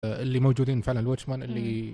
اللي موجودين فعلا الواتشمان اللي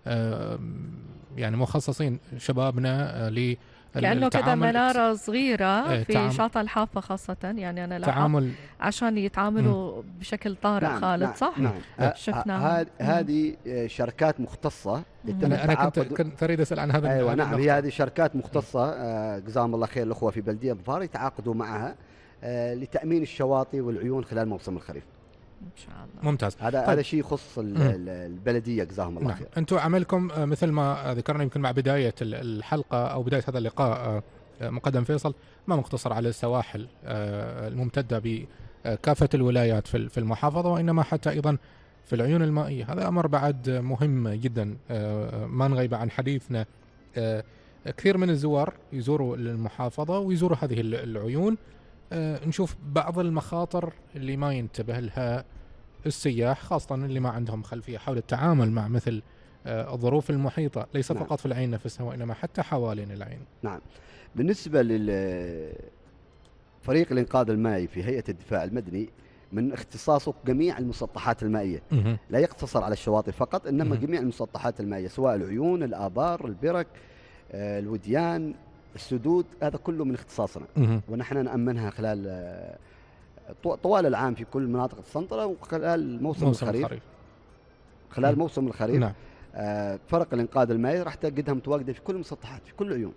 يعني مخصصين شبابنا كأنه كده للتعامل منارة صغيرة في شاطئ الحافة خاصة، يعني أنا لاحظت تعامل عشان يتعاملوا بشكل طارئ. نعم خالد نعم صح؟ نعم. شفنا هذه شركات مختصة يتم أنا التعاقد. كنت أريد أسأل عن هذا. أيوة نعم، هي هذه شركات مختصة جزاهم الله خير الأخوة في بلدية ظفار يتعاقدوا معها لتأمين الشواطئ والعيون خلال موسم الخريف إن شاء الله. ممتاز. هذا شيء يخص البلدية جزاهم الله خير. أنتم عملكم مثل ما ذكرنا يمكن مع بداية الحلقة أو بداية هذا اللقاء مقدم فيصل، ما مقتصر على السواحل الممتدة بكافة الولايات في المحافظة، وإنما حتى أيضا في العيون المائية. هذا أمر بعد مهم جدا ما نغيب عن حديثنا. كثير من الزوار يزوروا المحافظة ويزوروا هذه العيون. نشوف بعض المخاطر اللي ما ينتبه لها السياح، خاصة اللي ما عندهم خلفية حول التعامل مع مثل الظروف المحيطة، ليس نعم. فقط في العين نفسها وإنما حتى حوالين العين. نعم. بالنسبة للفريق الإنقاذ المائي في هيئة الدفاع المدني، من اختصاصه جميع المسطحات المائية، لا يقتصر على الشواطئ فقط، إنما جميع المسطحات المائية، سواء العيون، الآبار، البرك، الوديان، السدود، هذا كله من اختصاصنا. ونحن نأمنها خلال طوال العام في كل مناطق السنطرة وخلال موسم الخريف. خلال موسم الخريف نعم. فرق الإنقاذ المائي راح تجدها متواجدة في كل المسطحات في كل العيون.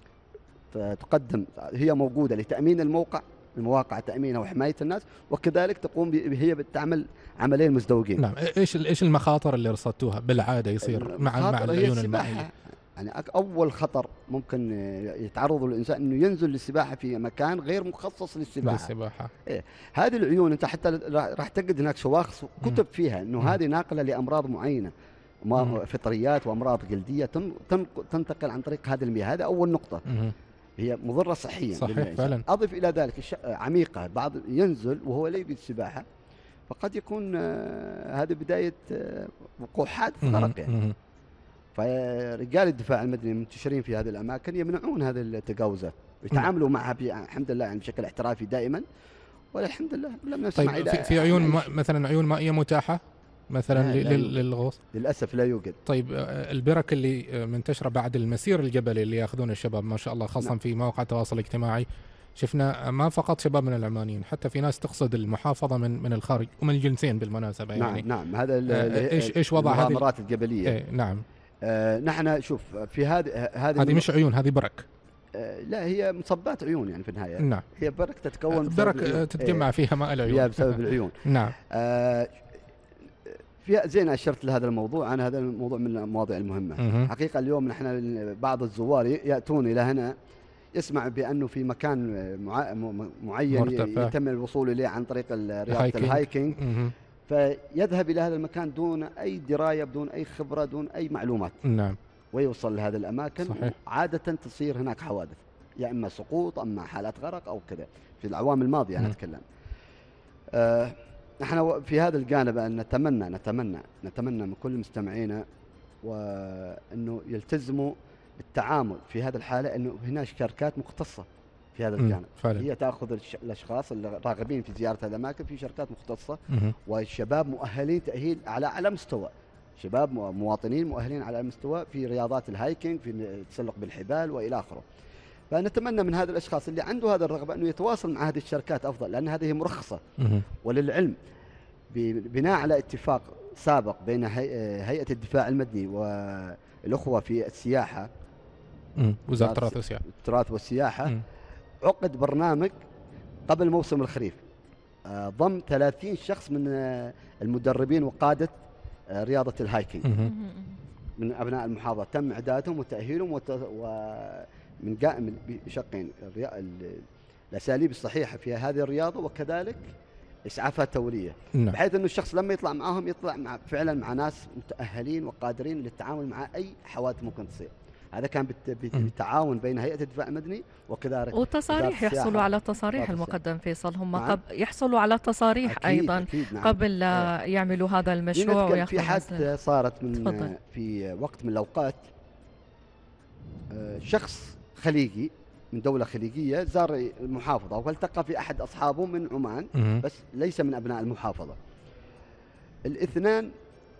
تقدم، هي موجودة لتأمين المواقع تأمينها وحماية الناس، وكذلك تقوم هي بتعمل عملين مزدوجين. نعم. ايش المخاطر اللي رصدتوها بالعادة يصير مع العيون المائية؟ يعني أول خطر ممكن يتعرض الإنسان إنه ينزل للسباحة في مكان غير مخصص للسباحة. إيه. هذه العيون أنت حتى راح تجد هناك شواخص كتب فيها إنه هذه ناقلة لأمراض معينة، فطريات وأمراض جلدية تنتقل عن طريق هذه المياه. هذا أول نقطة، هي مضرة صحيا. صحيح فعلا. أضف إلى ذلك عميقة، بعض ينزل وهو لا يريد السباحة، فقد يكون هذه بداية وقوع حادث غرق يعني. فرجال الدفاع المدني منتشرين في هذه الأماكن يمنعون هذه التجاوزات ويتعاملوا معها الحمد لله يعني بشكل احترافي دائما، والحمد لله لم نسمع. طيب في عيون مثلا عيون مائية متاحة مثلا للغوص؟ للأسف لا يوجد. طيب البرك اللي منتشرة بعد المسير الجبلي اللي ياخذون الشباب ما شاء الله، خاصة في مواقع التواصل الاجتماعي، شفنا ما فقط شباب من العمانيين، حتى في ناس تقصد المحافظة من الخارج ومن الجنسين بالمناسبة. يعني نعم هذا ايش وضع هذه المغامرات الجبلية؟ نعم. نحن شوف في هذه مش عيون، هذه برك. لا هي مصبات عيون يعني في النهاية. نعم. هي برك تتكون برك تتجمع فيها ماء العيون بسبب العيون. نعم. في زين أشرت لهذا الموضوع، أنا هذا الموضوع من المواضيع المهمة. حقيقة اليوم نحن بعض الزوار يأتون إلى هنا يسمع بأنه في مكان معين مرتفع يتم الوصول إليه عن طريق رياضة الهايكينج، فيذهب إلى هذا المكان دون أي دراية، بدون أي خبرة، دون أي معلومات. نعم. ويوصل لهذه الأماكن. صحيح. عادة تصير هناك حوادث، يا إما سقوط أما حالات غرق أو كذا في الأعوام الماضية. أنا أتكلم نحن في هذا الجانب أن نتمنى من كل مستمعينا وأنه يلتزموا بالتعامل في هذه الحالة، أنه هناك شركات مختصة في هذا الجانب. هي تأخذ الأشخاص الراغبين في زيارة هذه الأماكن في شركات مختصة، والشباب مؤهلين تأهيل على أعلى مستوى، شباب مواطنين مؤهلين على مستوى في رياضات الهايكينج، في التسلق بالحبال وإلى آخره. فنتمنى من هذا الأشخاص اللي عنده هذا الرغبة أنه يتواصل مع هذه الشركات أفضل، لأن هذه مرخصة. وللعلم بناء على اتفاق سابق بين هيئة الدفاع المدني والأخوة في السياحة، وزارة التراث والسياحة، عقد برنامج قبل موسم الخريف ضم 30 شخص من المدربين وقادة رياضة الهايكينج من أبناء المحافظة. تم إعدادهم وتأهيلهم من بشقين، الأساليب الصحيحة في هذه الرياضة وكذلك إسعافات تورية. بحيث أنه الشخص لما يطلع معهم يطلع فعلا مع ناس متأهلين وقادرين للتعامل مع أي حوادث ممكن تصير. هذا كان بالتعاون بين هيئة الدفاع المدني وكذلك وتصاريح، يحصلوا على تصاريح المقدم فيصل. هم يحصلوا على تصاريح أكيد أيضا أكيد. قبل يعملوا هذا المشروع. في حادثة صارت في وقت من الأوقات، شخص خليجي من دولة خليجية زار المحافظة والتقى في أحد أصحابه من عمان، بس ليس من أبناء المحافظة. الاثنان